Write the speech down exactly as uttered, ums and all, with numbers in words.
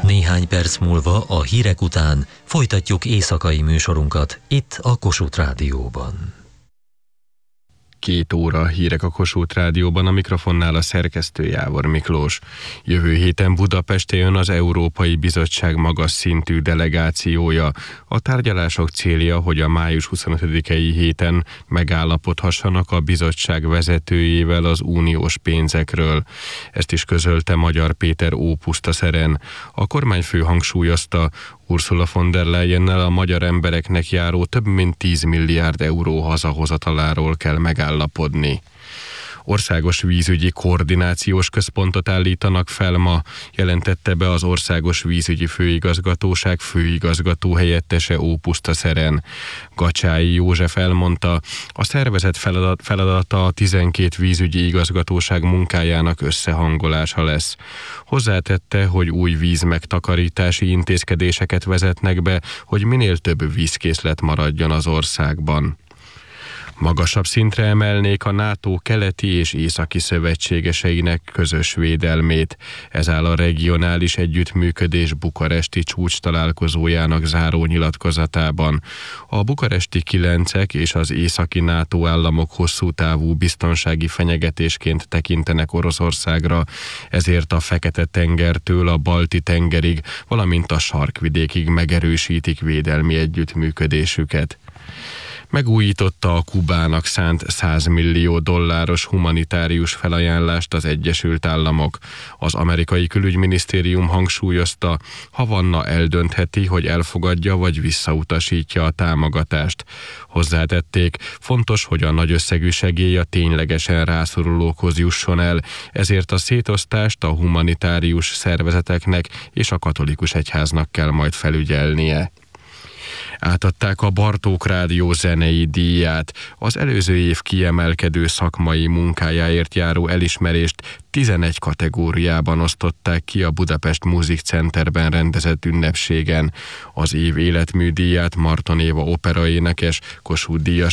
Néhány perc múlva a hírek után folytatjuk éjszakai műsorunkat itt a Kossuth Rádióban. Két óra hírek a Kossuth Rádióban, a mikrofonnál a szerkesztő Jávor Miklós. Jövő héten Budapestre jön az Európai Bizottság magas szintű delegációja. A tárgyalások célja, hogy a május huszonötödikei héten megállapodhassanak a bizottság vezetőjével az uniós pénzekről. Ezt is közölte Magyar Péter Ópusztaszeren. A kormányfő hangsúlyozta, Ursula von der Leyennel a magyar embereknek járó több mint tíz milliárd euró hazahozataláról kell megállapodni. Országos vízügyi koordinációs központot állítanak fel ma, jelentette be az Országos Vízügyi Főigazgatóság főigazgató helyettese Ópusztaszeren. Gacsái József elmondta, a szervezet feladat, feladata a tizenkét vízügyi igazgatóság munkájának összehangolása lesz. Hozzátette, hogy új vízmegtakarítási intézkedéseket vezetnek be, hogy minél több vízkészlet maradjon az országban. Magasabb szintre emelnék a NATO keleti és északi szövetségeseinek közös védelmét. Ez áll a regionális együttműködés bukaresti csúcs találkozójának záró nyilatkozatában. A bukaresti kilencek és az északi NATO államok hosszú távú biztonsági fenyegetésként tekintenek Oroszországra, ezért a Fekete-tengertől a Balti-tengerig, valamint a sarkvidékig megerősítik védelmi együttműködésüket. Megújította a Kubának szánt száz millió dolláros humanitárius felajánlást az Egyesült Államok. Az amerikai külügyminisztérium hangsúlyozta, Havanna eldöntheti, hogy elfogadja vagy visszautasítja a támogatást. Hozzátették, fontos, hogy a nagy összegű segély a ténylegesen rászorulókhoz jusson el, ezért a szétosztást a humanitárius szervezeteknek és a katolikus egyháznak kell majd felügyelnie. Átadták a Bartók Rádió zenei díját. Az előző év kiemelkedő szakmai munkájáért járó elismerést tizenegy kategóriában osztották ki a Budapest Music Centerben rendezett ünnepségen. Az év életmű díját Marton Éva operaénekes, Kossuth díjas